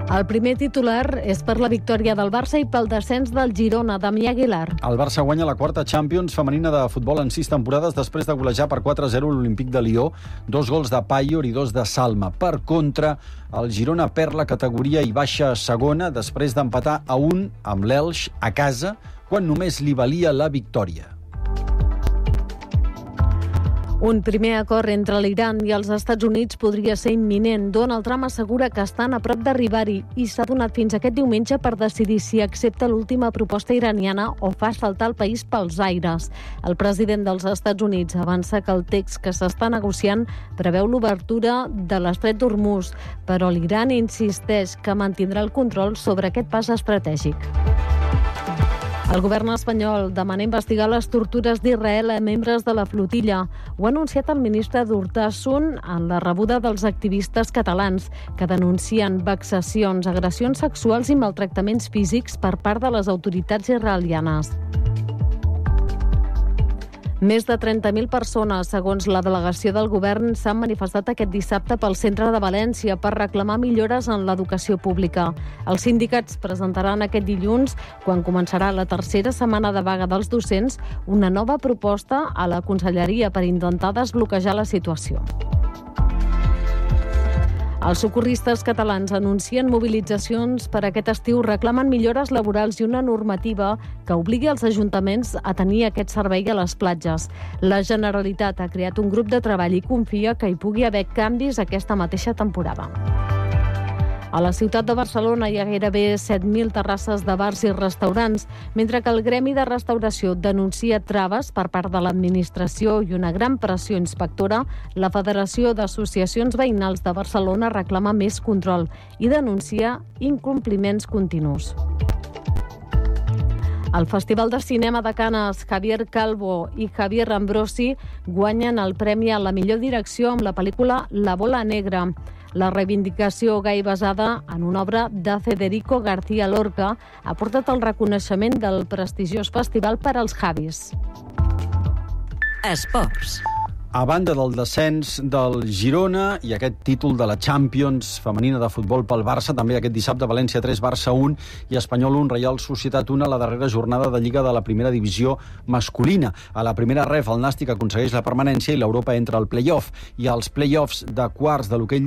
El primer titular és per la victòria del Barça i pel descens del Girona, Damià Aguilar. El Barça guanya la quarta Champions femenina de futbol en 6 temporades després de golejar per 4-0 l'Olímpic de Lió, 2 gols de Payor i 2 de Salma. Per contra, el Girona perd la categoria i baixa a segona després d'empatar a 1 amb l'Elx a casa, quan només li valia la victòria. Un primer acord entre l'Iran i els Estats Units podria ser imminent. Donald Trump assegura que estan a prop d'arribar-hi i s'ha donat fins aquest diumenge per decidir si accepta l'última proposta iraniana o fa saltar el país pels aires. El president dels Estats Units avança que el text que s'està negociant preveu l'obertura de l'estret d'Hormuz, però l'Iran insisteix que mantindrà el control sobre aquest pas estratègic. El govern espanyol demana investigar les tortures d'Israel a membres de la flotilla. Ho ha anunciat el ministre d'Urtasun en la rebuda dels activistes catalans, que denuncien vexacions, agressions sexuals i maltractaments físics per part de les autoritats israelianes. Més de 30.000 persones, segons la delegació del govern, s'han manifestat aquest dissabte pel centre de València per reclamar millores en l'educació pública. Els sindicats presentaran aquest dilluns, quan començarà la tercera setmana de vaga dels docents, una nova proposta a la Conselleria per intentar desbloquejar la situació. Els socorristes catalans anuncien mobilitzacions per aquest estiu, reclamen millores laborals i una normativa que obligui els ajuntaments a tenir aquest servei a les platges. La Generalitat ha creat un grup de treball i confia que hi pugui haver canvis aquesta mateixa temporada. A la ciutat de Barcelona hi ha gairebé 7.000 terrasses de bars i restaurants, mentre que el Gremi de Restauració denuncia traves per part de l'administració i una gran pressió inspectora. La Federació d'Associacions Veïnals de Barcelona reclama més control i denuncia incompliments continus. Al Festival de Cinema de Canes, Javier Calvo i Javier Ambrosi guanyen el premi a la millor direcció amb la pel·lícula La bola negra. La reivindicació gai basada en una obra de Federico García Lorca ha portat el reconeixement del prestigiós festival per als Javis. Esports. A banda del descens del Girona i aquest títol de la Champions femenina de futbol pel Barça, també aquest dissabte València 3, Barça 1 i Espanyol 1, Reial Societat 1 a la darrera jornada de Lliga de la primera divisió masculina. A la primera ref el Nàstic aconsegueix la permanència i l'Europa entra al play-off. I als play-offs de quarts de l'hoquei